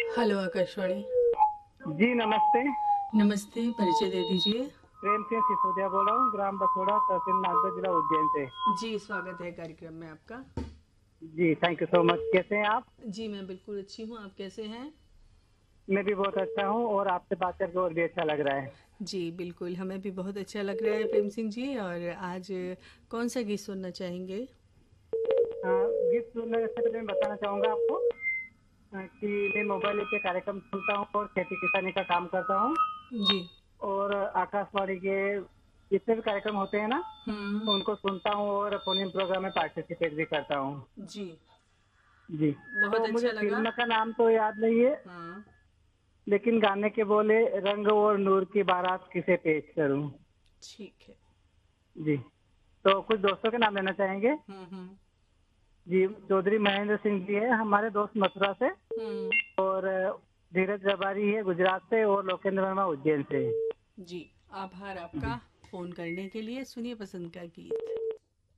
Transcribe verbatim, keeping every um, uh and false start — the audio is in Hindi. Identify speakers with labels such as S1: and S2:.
S1: हेलो आकाशवाणी।
S2: जी नमस्ते।
S1: नमस्ते, परिचय दे दीजिए।
S2: प्रेम सिंह सिसोदिया बोल रहा हूँ, ग्राम बसोड़ा, तहसील नागदा, जिला उज्जैन से।
S1: जी, स्वागत है कार्यक्रम में आपका।
S2: जी थैंक यू सो मच। कैसे हैं आप?
S1: जी, मैं बिल्कुल अच्छी हूँ, आप कैसे हैं?
S2: मैं भी बहुत अच्छा हूँ और आपसे बात करके और भी अच्छा लग रहा है।
S1: जी, बिल्कुल, हमें भी बहुत अच्छा लग रहा है प्रेम सिंह जी। और आज कौन सा गीत सुनना चाहेंगे?
S2: हाँ, गीत सुनने से पहले मैं बताना चाहूँगा आपको अ, कि मैं मोबाइल पे कार्यक्रम सुनता हूँ और खेती किसानी का काम करता हूँ।
S1: जी।
S2: और आकाशवाणी के जितने भी कार्यक्रम होते हैं ना,
S1: हुँ।
S2: उनको सुनता हूँ और फोन इन प्रोग्राम में पार्टिसिपेट भी करता हूँ।
S1: जी,
S2: जी।
S1: बहुत
S2: तो मुझे
S1: अच्छा लगा।
S2: फिल्म का नाम तो याद नहीं है,
S1: हाँ।
S2: लेकिन गाने के बोले, रंग और नूर की बारात किसे पेश करूं।
S1: ठीक है।
S2: जी। तो कुछ दोस्तों के नाम लेना चाहेंगे।
S1: हुँ, हुँ।
S2: जी, चौधरी महेंद्र सिंह जी है हमारे दोस्त मथुरा से।
S1: हुँ।
S2: और धीरज रबारी है गुजरात से, और लोकेंद्र वर्मा उज्जैन से।
S1: जी, आभार
S2: जी।
S1: आपका फ़ोन करने के लिए। सुनिए पसंद का गीत।